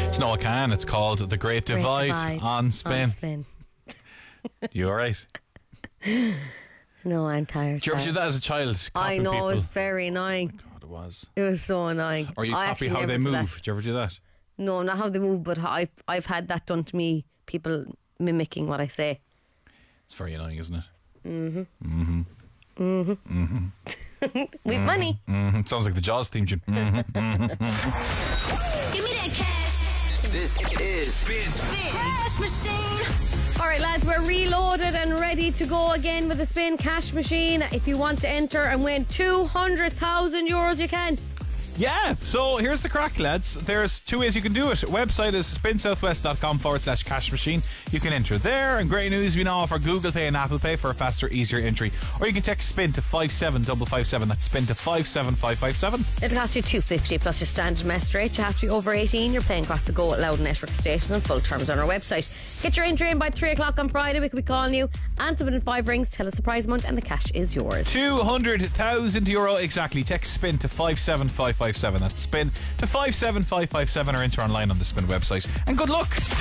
You know, I can. It's called The Great Divide on Spin. You alright? No, I'm tired. Did you ever do that as a child? I know, people? it was very annoying. Oh God, it was. It was so annoying. Or you copy how they move. Did you ever do that? No, not how they move, but I've had that done to me. People mimicking what I say. It's very annoying, isn't it? With money. Sounds like the Jaws theme tune. Give me that cash. This is Spin Cash Machine. All right, lads, we're reloaded and ready to go again with the Spin Cash Machine. If you want to enter and win €200,000, you can. Yeah, so here's the crack, lads. There's two ways you can do it. Website is spinsouthwest.com/cash machine. You can enter there, and great news, we now offer Google Pay and Apple Pay for a faster, easier entry. Or you can text SPIN to 57557. That's SPIN to 57557. It'll cost you $2.50 plus your standard message rate. You have to be over 18. You're paying across the go at Loud Network stations, and full terms on our website. Get your entry in by 3 o'clock on Friday. We could be calling you. Answer within 5 rings. Tell us the prize amount, and the cash is yours. €200,000 exactly. Text SPIN to 57557. That's SPIN to 57557 or enter online on the Spin website. And good luck.